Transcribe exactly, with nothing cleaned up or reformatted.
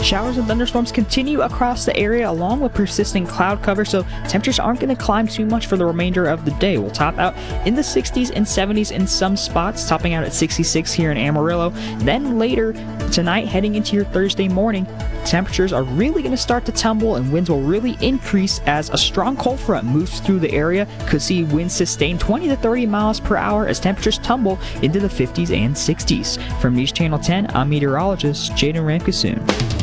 Showers and thunderstorms continue across the area along with persistent cloud cover, so temperatures aren't going to climb too much for the remainder of the day. We'll top out in the sixties and seventies in some spots, topping out at sixty-six here in Amarillo. Then later tonight, heading into your Thursday morning, temperatures are really going to start to tumble and winds will really increase as a strong cold front moves through the area. Could see winds sustain twenty to thirty miles per hour as temperatures tumble into the fifties and sixties. From News Channel ten, I'm meteorologist Jaden Ramkasoon.